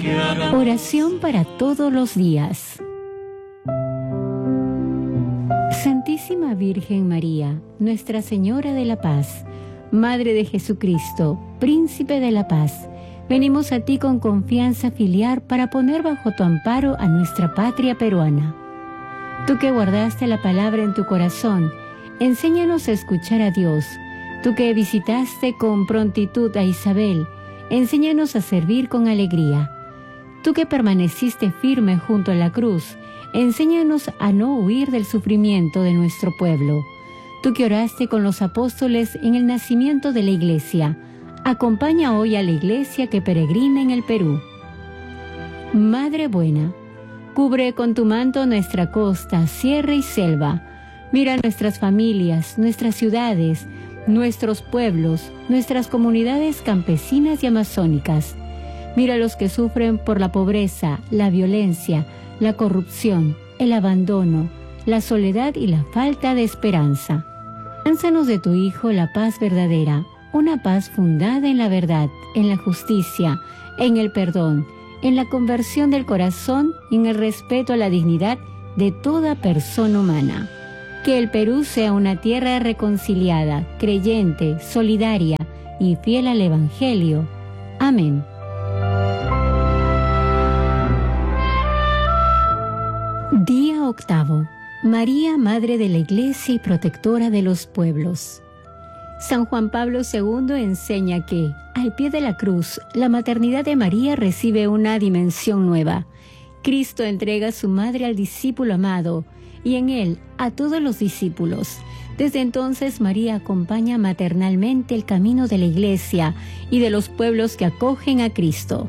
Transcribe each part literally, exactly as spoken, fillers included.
Oración para todos los días. Santísima Virgen María, Nuestra Señora de la Paz, Madre de Jesucristo, Príncipe de la Paz, venimos a ti con confianza filial para poner bajo tu amparo a nuestra patria peruana. Tú que guardaste la palabra en tu corazón, enséñanos a escuchar a Dios. Tú que visitaste con prontitud a Isabel, enséñanos a servir con alegría. Tú que permaneciste firme junto a la cruz, enséñanos a no huir del sufrimiento de nuestro pueblo. Tú que oraste con los apóstoles en el nacimiento de la Iglesia, acompaña hoy a la Iglesia que peregrina en el Perú. Madre buena, cubre con tu manto nuestra costa, sierra y selva. Mira nuestras familias, nuestras ciudades, nuestros pueblos, nuestras comunidades campesinas y amazónicas. Mira a los que sufren por la pobreza, la violencia, la corrupción, el abandono, la soledad y la falta de esperanza. Lánzanos de tu Hijo la paz verdadera, una paz fundada en la verdad, en la justicia, en el perdón, en la conversión del corazón y en el respeto a la dignidad de toda persona humana. Que el Perú sea una tierra reconciliada, creyente, solidaria y fiel al Evangelio. Amén. Día octavo. María, Madre de la Iglesia y protectora de los pueblos. San Juan Pablo segundo enseña que, al pie de la cruz, la maternidad de María recibe una dimensión nueva. Cristo entrega a su madre al discípulo amado, y en él a todos los discípulos. Desde entonces María acompaña maternalmente el camino de la Iglesia y de los pueblos que acogen a Cristo.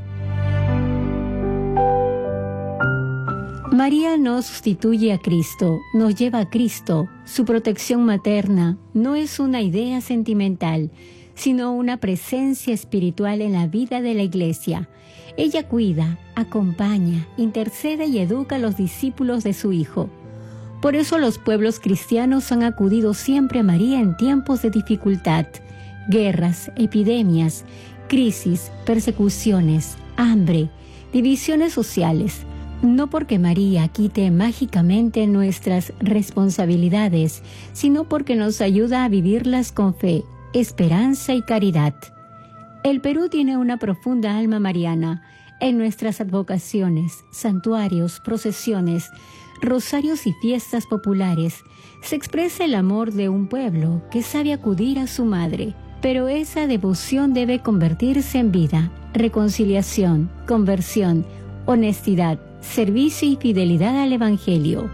María no sustituye a Cristo, nos lleva a Cristo. Su protección materna no es una idea sentimental, sino una presencia espiritual en la vida de la Iglesia. Ella cuida, acompaña, intercede y educa a los discípulos de su Hijo. Por eso los pueblos cristianos han acudido siempre a María en tiempos de dificultad, guerras, epidemias, crisis, persecuciones, hambre, divisiones sociales. No porque María quite mágicamente nuestras responsabilidades, sino porque nos ayuda a vivirlas con fe, esperanza y caridad. El Perú tiene una profunda alma mariana. En nuestras advocaciones, santuarios, procesiones, rosarios y fiestas populares, se expresa el amor de un pueblo que sabe acudir a su madre. Pero esa devoción debe convertirse en vida, reconciliación, conversión, honestidad, servicio y fidelidad al Evangelio.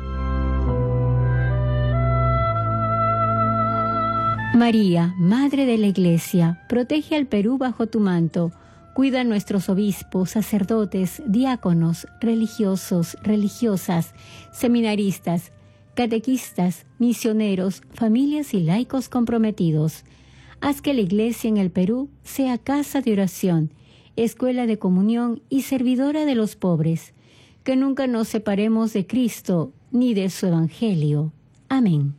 María, Madre de la Iglesia, protege al Perú bajo tu manto. Cuida a nuestros obispos, sacerdotes, diáconos, religiosos, religiosas, seminaristas, catequistas, misioneros, familias y laicos comprometidos. Haz que la Iglesia en el Perú sea casa de oración, escuela de comunión y servidora de los pobres. Que nunca nos separemos de Cristo ni de su Evangelio. Amén.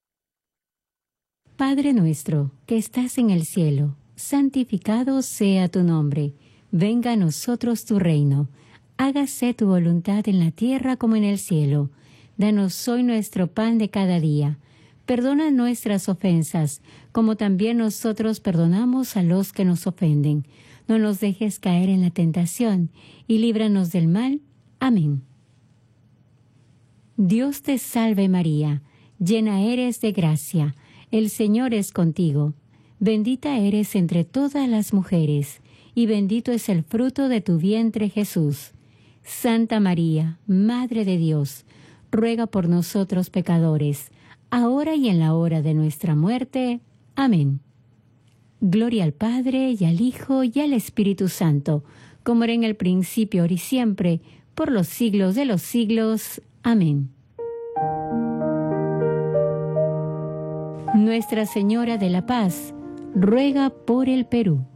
Padre nuestro, que estás en el cielo, santificado sea tu nombre. Venga a nosotros tu reino. Hágase tu voluntad en la tierra como en el cielo. Danos hoy nuestro pan de cada día. Perdona nuestras ofensas, como también nosotros perdonamos a los que nos ofenden. No nos dejes caer en la tentación, y líbranos del mal. Amén. Dios te salve María, llena eres de gracia, el Señor es contigo. Bendita eres entre todas las mujeres, y bendito es el fruto de tu vientre Jesús. Santa María, Madre de Dios, ruega por nosotros pecadores, ahora y en la hora de nuestra muerte. Amén. Gloria al Padre, y al Hijo, y al Espíritu Santo, como era en el principio, ahora y siempre, por los siglos de los siglos. Amén. Nuestra Señora de la Paz, ruega por el Perú.